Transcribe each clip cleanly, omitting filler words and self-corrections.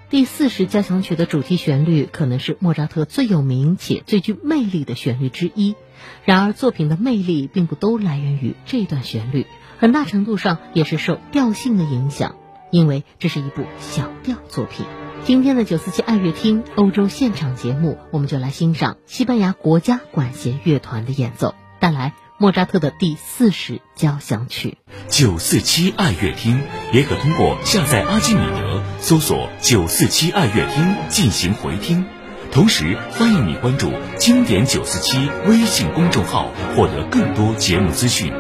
第40交响曲的主题旋律可能是莫扎特最有名且最具魅力的旋律之一。然而作品的魅力并不都来源于这段旋律，很大程度上也是受调性的影响，因为这是一部小调作品。今天的947爱乐厅欧洲现场节目，我们就来欣赏西班牙国家管弦乐团的演奏，带来莫扎特的第40交响曲。 947爱乐厅也可通过下载阿基米德搜索947爱乐厅进行回听，同时欢迎你关注经典947微信公众号，获得更多节目资讯。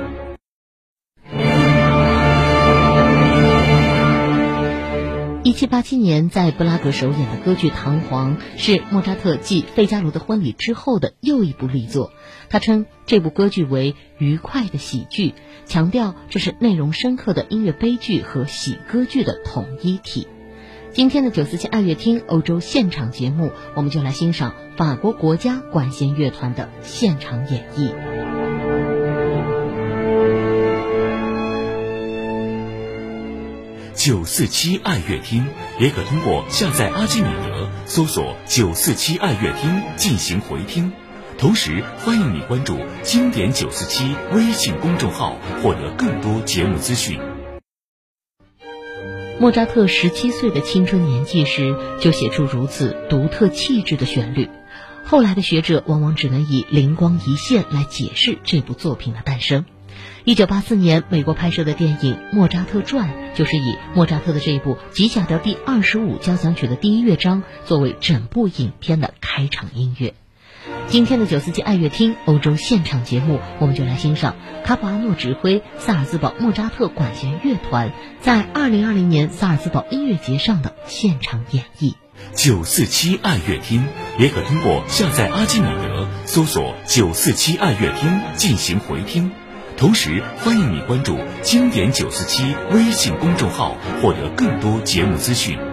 1787年在布拉格首演的歌剧《唐璜》是莫扎特继《费加罗的婚礼》之后的又一部力作。他称这部歌剧为愉快的喜剧，强调这是内容深刻的音乐悲剧和喜歌剧的统一体。今天的947爱乐厅欧洲现场节目，我们就来欣赏法国国家管弦乐团的现场演绎。 947爱乐厅也可通过下载阿基米德搜索947爱乐厅进行回听，同时欢迎你关注经典947微信公众号，获得更多节目资讯。 莫扎特17岁的青春年纪时就写出如此独特气质的旋律，后来的学者往往只能以灵光一现来解释这部作品的诞生。1984年美国拍摄的电影《莫扎特传》就是以莫扎特的这一部G小调第25交响曲的第一乐章作为整部影片的开场音乐。今天的947爱乐厅欧洲现场节目，我们就来欣赏卡普阿诺指挥萨尔兹堡莫扎特管弦乐团在2020年萨尔兹堡音乐节上的现场演绎。 947爱乐厅也可通过下载阿基米德搜索947爱乐厅进行回听，同时欢迎你关注经典947微信公众号，获得更多节目资讯。